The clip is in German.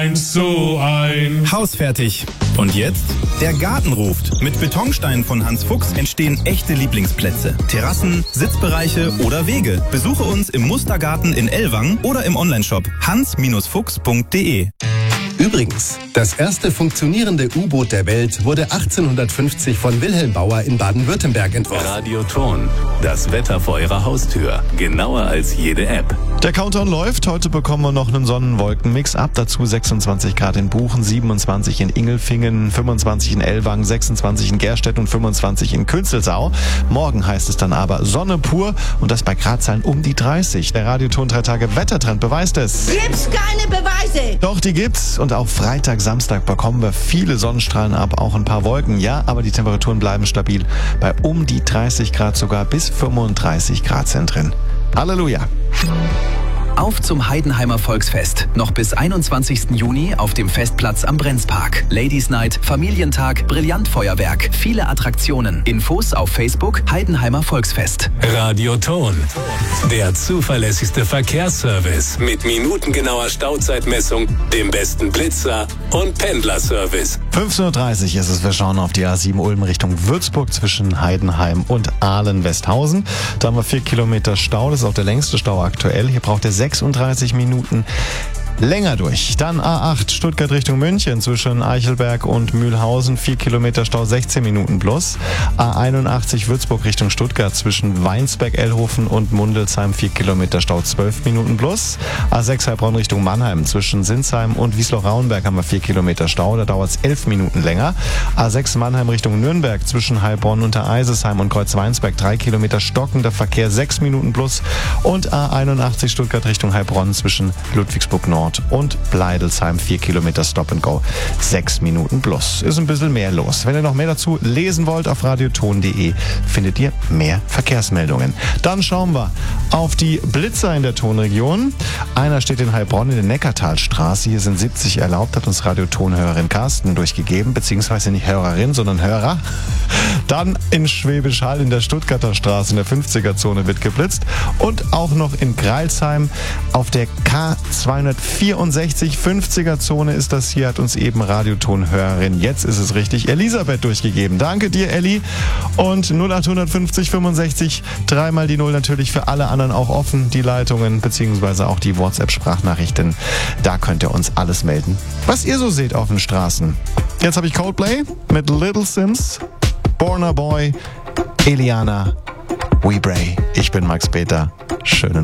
So ein Hausfertig. Und jetzt? Der Garten ruft. Mit Betonsteinen von Hans Fuchs entstehen echte Lieblingsplätze. Terrassen, Sitzbereiche oder Wege. Besuche uns im Mustergarten in Ellwangen oder im Onlineshop hans-fuchs.de. Übrigens, das erste funktionierende U-Boot der Welt wurde 1850 von Wilhelm Bauer in Baden-Württemberg entworfen. Radio Ton, das Wetter vor Ihrer Haustür. Genauer als jede App. Der Countdown läuft. Heute bekommen wir noch einen Sonnenwolken-Mix ab. Dazu 26 Grad in Buchen, 27 in Ingelfingen, 25 in Ellwangen, 26 in Gerstedt und 25 in Künzelsau. Morgen heißt es dann aber Sonne pur und das bei Gradzahlen um die 30. Der Radioton 3 Tage Wettertrend beweist es. Gibt's keine Beweise? Doch, die gibt's. Und auch Freitag, Samstag bekommen wir viele Sonnenstrahlen ab, auch ein paar Wolken. Ja, aber die Temperaturen bleiben stabil bei um die 30 Grad, sogar bis 35 Grad sind drin. Halleluja! Auf zum Heidenheimer Volksfest. Noch bis 21. Juni auf dem Festplatz am Brenzpark. Ladies Night, Familientag, Brillantfeuerwerk, viele Attraktionen. Infos auf Facebook Heidenheimer Volksfest. Radio Ton, der zuverlässigste Verkehrsservice mit minutengenauer Stauzeitmessung, dem besten Blitzer und Pendlerservice. 15.30 Uhr ist es. Wir schauen auf die A7 Ulm Richtung Würzburg zwischen Heidenheim und Ahlen-Westhausen. Da haben wir 4 Kilometer Stau. Das ist auch der längste Stau aktuell. Hier braucht er 36 Minuten länger durch. Dann A8 Stuttgart Richtung München zwischen Eichelberg und Mühlhausen, 4 Kilometer Stau, 16 Minuten plus. A81 Würzburg Richtung Stuttgart zwischen Weinsberg-Ellhofen und Mundelsheim, 4 Kilometer Stau, 12 Minuten plus. A6 Heilbronn Richtung Mannheim zwischen Sinsheim und Wiesloch-Rauenberg haben wir 4 Kilometer Stau, da dauert es 11 Minuten länger. A6 Mannheim Richtung Nürnberg zwischen Heilbronn und Eisesheim und Kreuzweinsberg, 3 Kilometer stockender Verkehr, 6 Minuten plus. Und A81 Stuttgart Richtung Heilbronn zwischen Ludwigsburg Nord und Bleidelsheim, 4 Kilometer Stop and Go, 6 Minuten plus. Ist ein bisschen mehr los. Wenn ihr noch mehr dazu lesen wollt, auf radioton.de findet ihr mehr Verkehrsmeldungen. Dann schauen wir auf die Blitzer in der Tonregion. Einer steht in Heilbronn in der Neckartalstraße. Hier sind 70 erlaubt, hat uns Radioton-Hörerin Carsten durchgegeben, beziehungsweise nicht Hörerin, sondern Hörer. Dann in Schwäbisch Hall in der Stuttgarter Straße in der 50er-Zone wird geblitzt. Und auch noch in Greilsheim auf der K264 50er-Zone ist das hier, hat uns eben Radioton-Hörerin, jetzt ist es richtig, Elisabeth durchgegeben. Danke dir, Elli. Und 0850 65 3 die 0 natürlich für alle anderen auch offen, die Leitungen beziehungsweise auch die WhatsApp-Sprachnachrichten. Da könnt ihr uns alles melden, was ihr so seht auf den Straßen. Jetzt habe ich Coldplay mit Little Sims, Born a Boy, Eliana, We Bray. Ich bin Max Peter. Schönen